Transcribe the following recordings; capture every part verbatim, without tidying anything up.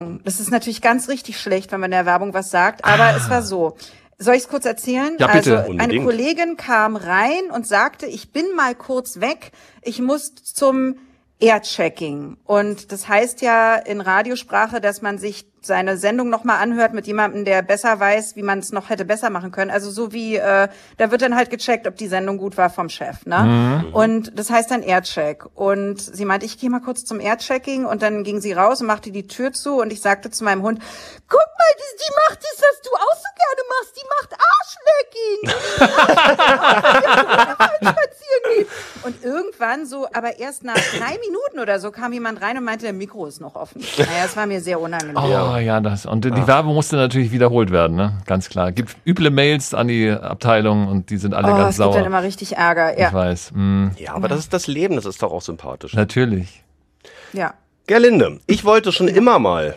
Das ist natürlich ganz richtig schlecht, wenn man in der Werbung was sagt, aber ah. es war so. Soll ich es kurz erzählen? Ja, bitte. Also eine Unbedingt. Kollegin kam rein und sagte, ich bin mal kurz weg, ich muss zum Airchecking. Und das heißt ja in Radiosprache, dass man sich seine Sendung nochmal anhört mit jemandem, der besser weiß, wie man es noch hätte besser machen können. Also so wie, äh, da wird dann halt gecheckt, ob die Sendung gut war vom Chef, ne? Mhm. Und das heißt dann Aircheck. Und sie meinte, ich gehe mal kurz zum Airchecking, und dann ging sie raus und machte die Tür zu, und ich sagte zu meinem Hund, guck mal, die, die macht das, was du auch so gerne machst, die macht Arschlecking. Spazieren gehen. Und irgendwann so, aber erst nach drei Minuten oder so kam jemand rein und meinte, der Mikro ist noch offen. Naja, es war mir sehr unangenehm. Oh ja, das. Und die ah. Werbung musste natürlich wiederholt werden, ne? Ganz klar. Gibt üble Mails an die Abteilung und die sind alle oh, ganz es sauer. Es gibt dann immer richtig Ärger, ja. Ich weiß. Mm. Ja, aber das ist das Leben, das ist doch auch sympathisch. Natürlich. Ja. Gerlinde, ich wollte schon immer mal.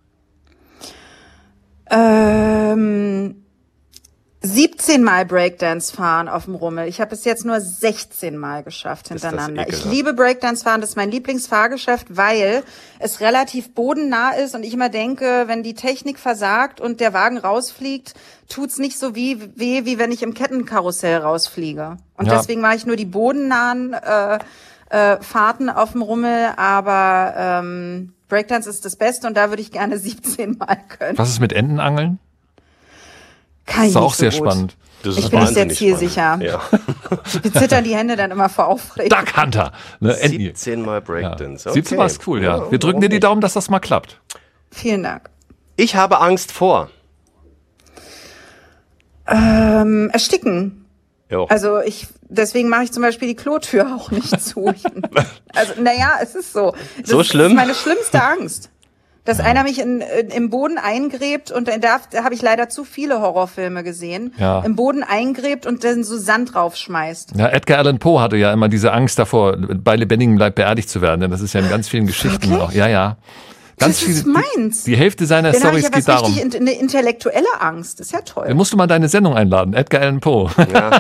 Ähm... siebzehn Mal Breakdance fahren auf dem Rummel. Ich habe bis jetzt nur sechzehn Mal geschafft hintereinander. Ich liebe Breakdance fahren, das ist mein Lieblingsfahrgeschäft, weil es relativ bodennah ist und ich immer denke, wenn die Technik versagt und der Wagen rausfliegt, tut's nicht so wie, weh, wie wenn ich im Kettenkarussell rausfliege. Und ja. deswegen mache ich nur die bodennahen äh, äh, Fahrten auf dem Rummel, aber ähm, Breakdance ist das Beste und da würde ich gerne siebzehn Mal können. Was ist mit Entenangeln? Kann das ist ich auch nicht so sehr gut. spannend. Das ich bin nicht sehr zielsicher. Ja. Wir zittern die Hände dann immer vor Aufregung. Duck Hunter. Ne, siebzehn Mal Breakdance. Ja. Okay. siebzehn Mal ist cool, ja. Wir drücken dir die Daumen, dass das mal klappt. Vielen Dank. Ich habe Angst vor. Ähm, ersticken. Jo. Also ich, deswegen mache ich zum Beispiel die Klotür auch nicht zu. Also, naja, es ist so. Das so schlimm? Das ist meine schlimmste Angst. Dass ja. einer mich in, in, im Boden eingräbt und da, da habe ich leider zu viele Horrorfilme gesehen, ja. im Boden eingräbt und dann so Sand draufschmeißt. Ja, Edgar Allan Poe hatte ja immer diese Angst davor, bei lebendigem Leib beerdigt zu werden, denn das ist ja in ganz vielen Geschichten Wirklich? auch. Ja, ja. Ganz das ist viele, meins. Die, die Hälfte seiner dann Storys ja geht darum. Richtig in, eine intellektuelle Angst, das ist ja toll. Dann musst du mal deine Sendung einladen, Edgar Allan Poe. Ja.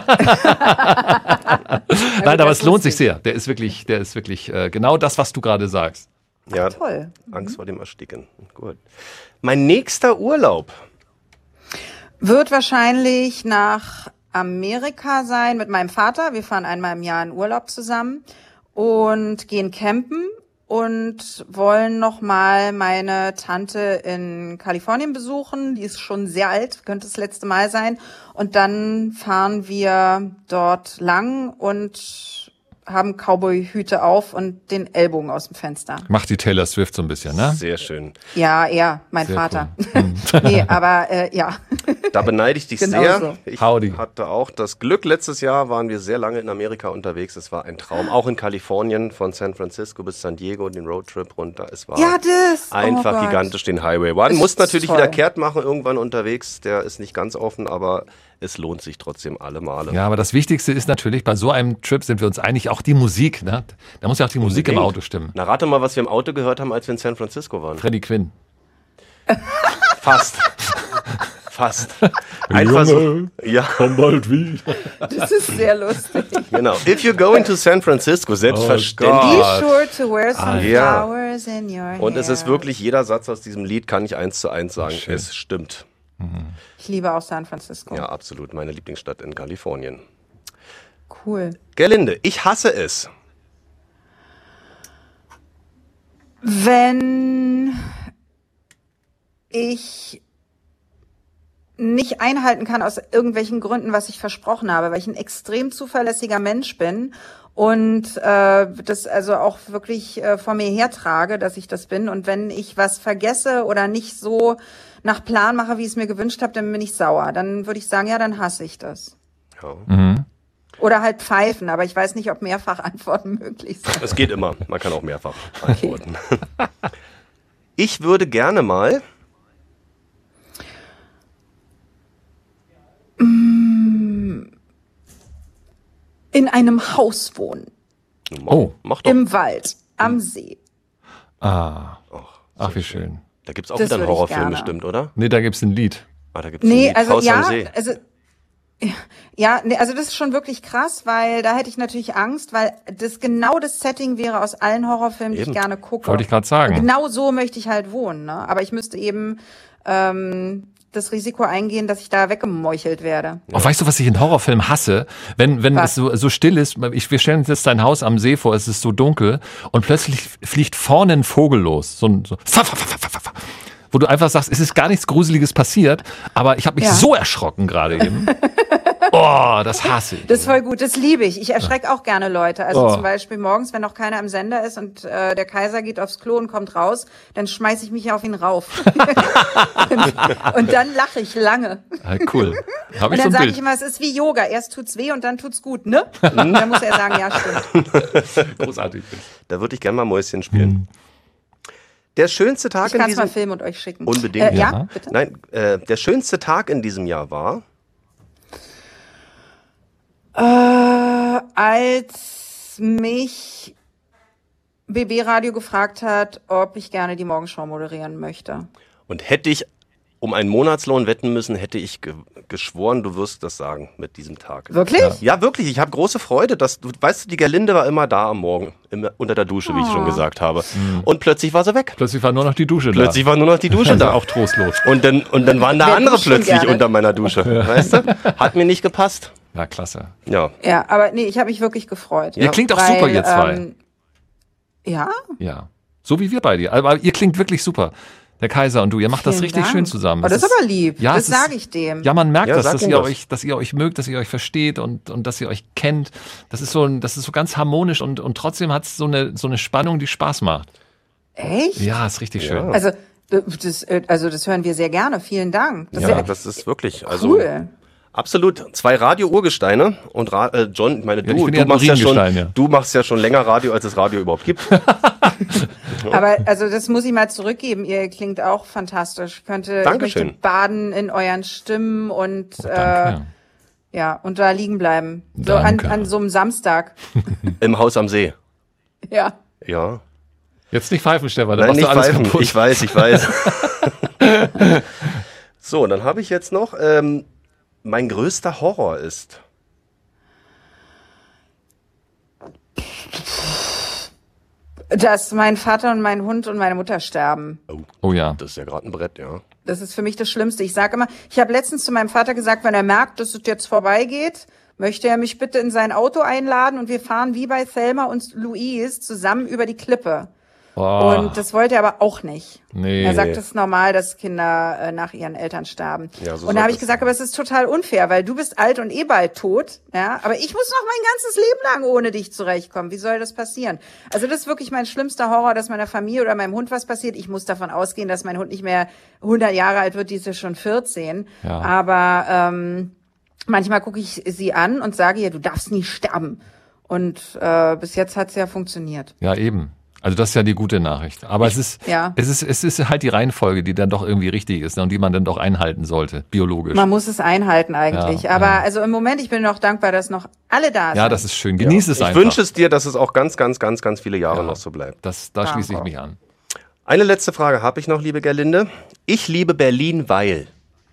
Nein, aber es lohnt sich sehr. Der ist wirklich, der ist wirklich äh, genau das, was du gerade sagst. Ja, toll. Angst vor dem Ersticken. Gut. Mein nächster Urlaub wird wahrscheinlich nach Amerika sein mit meinem Vater. Wir fahren einmal im Jahr in Urlaub zusammen und gehen campen und wollen noch mal meine Tante in Kalifornien besuchen. Die ist schon sehr alt, könnte das letzte Mal sein. Und dann fahren wir dort lang und haben Cowboy-Hüte auf und den Ellbogen aus dem Fenster. Macht die Taylor Swift so ein bisschen, ne? Sehr schön. Ja, er, mein sehr Vater. Cool. Nee, aber äh, ja. Da beneide ich dich genau sehr. So. Ich Howdy. hatte auch das Glück, letztes Jahr waren wir sehr lange in Amerika unterwegs. Es war ein Traum. Auch in Kalifornien, von San Francisco bis San Diego, den Roadtrip runter. Es war ja, das. einfach oh gigantisch, den Highway One. Ist Muss natürlich toll. wieder kehrt machen, irgendwann unterwegs. Der ist nicht ganz offen, aber es lohnt sich trotzdem alle Male. Ja, aber das Wichtigste ist natürlich, bei so einem Trip sind wir uns einig, auch die Musik. Ne? Da muss ja auch die Musik im Auto stimmen. Na, rate mal, was wir im Auto gehört haben, als wir in San Francisco waren. Freddie Quinn. Fast. Fast. Einfach so. Ja. Komm bald wieder. Das ist sehr lustig. Genau. If you're going to San Francisco, selbstverständlich. Oh Be sure to wear some Ah, ja. flowers in your hair. Und es ist wirklich, jeder Satz aus diesem Lied kann ich eins zu eins sagen. Schön. Es stimmt. Ich liebe auch San Francisco. Ja, absolut. Meine Lieblingsstadt in Kalifornien. Cool. Gerlinde, ich hasse es. Wenn ich nicht einhalten kann aus irgendwelchen Gründen, was ich versprochen habe, weil ich ein extrem zuverlässiger Mensch bin und äh, das also auch wirklich äh, vor mir hertrage, dass ich das bin. Und wenn ich was vergesse oder nicht so nach Plan mache, wie ich es mir gewünscht habe, dann bin ich sauer. Dann würde ich sagen, ja, dann hasse ich das. Ja. Mhm. Oder halt pfeifen, aber ich weiß nicht, ob mehrfach Antworten möglich sind. Es geht immer. Man kann auch mehrfach antworten. Okay. Ich würde gerne mal in einem Haus wohnen. Oh. Mach doch. Im Wald, am See. Ah. Ach, Ach, wie schön. Da gibt es auch Das wieder einen würde ich Horrorfilm gerne. bestimmt, oder? Nee, da gibt's ein Lied. Ah, da gibt's Nee, ein also Haus ja, am See. also Ja, nee, also das ist schon wirklich krass, weil da hätte ich natürlich Angst, weil das genau das Setting wäre aus allen Horrorfilmen, die Eben. ich gerne gucke. Wollte ich gerade sagen. Genau so möchte ich halt wohnen, ne? Aber ich müsste eben ähm, das Risiko eingehen, dass ich da weggemeuchelt werde. Oh, weißt du, was ich in Horrorfilmen hasse? Wenn, wenn Was? es so, so still ist, ich, wir stellen uns jetzt dein Haus am See vor, es ist so dunkel und plötzlich fliegt vorne ein Vogel los. So, ein- so, wo du einfach sagst, es ist gar nichts Gruseliges passiert, aber ich habe mich Ja. so erschrocken gerade eben. Oh, das hasse ich. Das ist voll gut, das liebe ich. Ich erschrecke auch gerne Leute. Also Oh. zum Beispiel morgens, wenn noch keiner am Sender ist und äh, der Kaiser geht aufs Klo und kommt raus, dann schmeiße ich mich auf ihn rauf. und, und dann lache ich lange. Ah, cool. Habe Und ich so dann ein sage Bild. ich immer, es ist wie Yoga. Erst tut's weh und dann tut's gut, ne? Und dann muss er sagen, ja, stimmt. Großartig. Da würde ich gerne mal Mäuschen spielen. Der schönste Tag Ich in kann es mal diesem filmen und euch schicken. Unbedingt. Äh, ja, Ja. bitte. Nein, äh, der schönste Tag in diesem Jahr war Äh, als mich B B Radio gefragt hat, ob ich gerne die Morgenshow moderieren möchte. und hätte ich um einen Monatslohn wetten müssen, hätte ich ge geschworen, du wirst das sagen mit diesem Tag. Wirklich? Ja, ja wirklich. Ich habe große Freude, dass du weißt, die Gerlinde war immer da am Morgen immer unter der Dusche, wie ich schon gesagt habe. Und plötzlich war sie weg. Plötzlich war nur noch die Dusche Plötzlich da. war nur noch die Dusche da. Auch trostlos. Und dann und dann waren da Wer andere duscht schon plötzlich gerne? unter meiner Dusche. Weißt du? Hat mir nicht gepasst. Ja, klasse. Ja. Ja, aber nee, ich habe mich wirklich gefreut. Ihr klingt auch Weil, super, ihr zwei. Ähm, ja, Ja. So wie wir beide. Aber ihr klingt wirklich super. Der Kaiser und du, ihr macht das Vielen richtig Dank. schön zusammen. Oh, Es das ist aber lieb. Ja, Das es ist- sage ich dem. Ja, man merkt Ja, das, sag dass ihm ihr das. euch, dass ihr euch mögt, dass ihr euch versteht und, und dass ihr euch kennt. Das ist so ein, das ist so ganz harmonisch und, und trotzdem hat es so eine, so eine Spannung, die Spaß macht. Echt? Ja, ist richtig schön. Also das, äh, also das hören wir sehr gerne. Vielen Dank. Das Ja, ist ja das ist wirklich also cool. absolut zwei Radio-Urgesteine und Ra äh, John, ich meine, Ja, ich du, bin du, ja ein machst ja schon, Mariengestein, ja. du machst ja schon länger Radio, als es Radio überhaupt gibt. Aber also das muss ich mal zurückgeben. Ihr klingt auch fantastisch. Ich könnte, ich Dankeschön. möchte baden in euren Stimmen und Oh, äh, danke. ja und da liegen bleiben. So an, Danke. an so einem Samstag. Im Haus am See. Ja. Ja. Jetzt nicht pfeifen, Stefan, da Nein, machst nicht du alles pfeifen. kaputt. Ich weiß, ich weiß. So, dann habe ich jetzt noch, ähm, mein größter Horror ist. Dass mein Vater und mein Hund und meine Mutter sterben. Oh ja. Das ist ja gerade ein Brett, ja. Das ist für mich das Schlimmste. Ich sage immer, ich habe letztens zu meinem Vater gesagt, wenn er merkt, dass es jetzt vorbeigeht, möchte er mich bitte in sein Auto einladen und wir fahren wie bei Thelma und Louise zusammen über die Klippe. Oh, Und das wollte er aber auch nicht. nee. Er sagt, es ist normal, dass Kinder äh, nach ihren Eltern sterben. Ja, so und da habe sollte ich es gesagt, aber es ist total unfair, weil du bist alt und eh bald tot, ja, aber ich muss noch mein ganzes Leben lang ohne dich zurechtkommen. Wie soll das passieren? Also das ist wirklich mein schlimmster Horror, dass meiner Familie oder meinem Hund was passiert. Ich muss davon ausgehen, dass mein Hund nicht mehr hundert Jahre alt wird, die ist ja schon vierzehn. Ja. Aber ähm, manchmal gucke ich sie an und sage ihr, du darfst nie sterben. Und äh, bis jetzt hat's ja funktioniert. Ja, eben. Also das ist ja die gute Nachricht. Aber es ist, Ja. es ist, es ist halt die Reihenfolge, die dann doch irgendwie richtig ist, ne, und die man dann doch einhalten sollte, biologisch. Man muss es einhalten eigentlich. Ja, aber ja. also im Moment, ich bin noch dankbar, dass noch alle da sind. Ja, das ist schön. Genieß es Ich einfach. wünsche es dir, dass es auch ganz, ganz, ganz, ganz viele Jahre Ja. noch so bleibt. Das, da schließe ich Danke. mich an. Eine letzte Frage habe ich noch, liebe Gerlinde. Ich liebe Berlin, weil.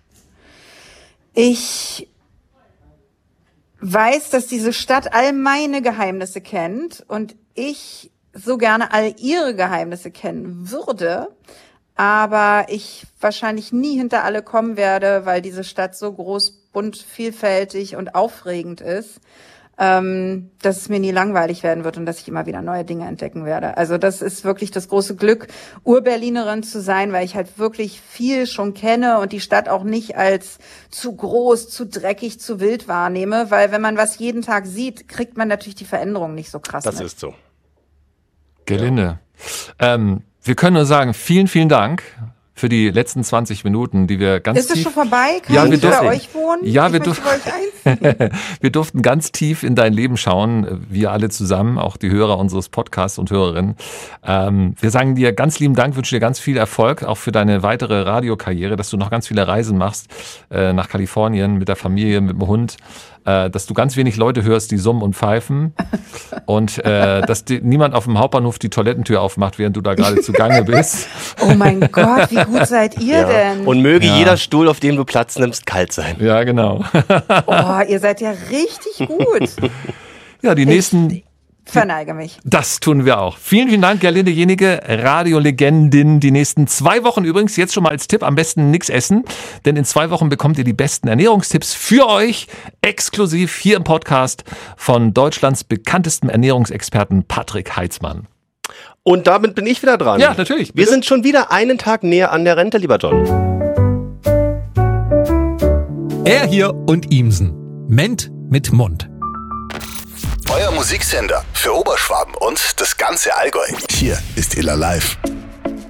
Ich weiß, dass diese Stadt all meine Geheimnisse kennt und ich so gerne all ihre Geheimnisse kennen würde, aber ich wahrscheinlich nie hinter alle kommen werde, weil diese Stadt so groß, bunt, vielfältig und aufregend ist, ähm, dass es mir nie langweilig werden wird und dass ich immer wieder neue Dinge entdecken werde. Also das ist wirklich das große Glück, Urberlinerin zu sein, weil ich halt wirklich viel schon kenne und die Stadt auch nicht als zu groß, zu dreckig, zu wild wahrnehme, weil wenn man was jeden Tag sieht, kriegt man natürlich die Veränderung nicht so krass Das mit. ist so. Gelinde. Ähm, wir können nur sagen, vielen, vielen Dank für die letzten zwanzig Minuten, die wir ganz Ist das tief... schon vorbei? Kann Ja, ich wir bei dürfen- euch wohnen? Ja, ich wir möchte dürfen- bei euch einziehen. Wir durften ganz tief in dein Leben schauen, wir alle zusammen, auch die Hörer unseres Podcasts und Hörerinnen. Ähm, wir sagen dir ganz lieben Dank, wünschen dir ganz viel Erfolg, auch für deine weitere Radiokarriere, dass du noch ganz viele Reisen machst äh, nach Kalifornien mit der Familie, mit dem Hund. äh, dass du ganz wenig Leute hörst, die summen und pfeifen und äh, dass die, niemand auf dem Hauptbahnhof die Toilettentür aufmacht, während du da gerade zugange bist. Oh mein Gott, wie gut seid ihr Ja. denn? Und möge Ja. jeder Stuhl, auf dem du Platz nimmst, kalt sein. Ja, genau. Oh, ihr seid ja richtig gut. Ja, die nächsten... Verneige mich. Das tun wir auch. Vielen, vielen Dank, Gerlinde Jenige, Radiolegendin. Die nächsten zwei Wochen übrigens, jetzt schon mal als Tipp, am besten nichts essen, denn in zwei Wochen bekommt ihr die besten Ernährungstipps für euch, exklusiv hier im Podcast von Deutschlands bekanntestem Ernährungsexperten Patrick Heitzmann. Und damit bin ich wieder dran. Ja, natürlich, Wir bitte. sind schon wieder einen Tag näher an der Rente, lieber John. Er hier und Imsen. Ment mit Mund. Euer Musiksender für Oberschwaben und das ganze Allgäu. Hier ist Illa Live.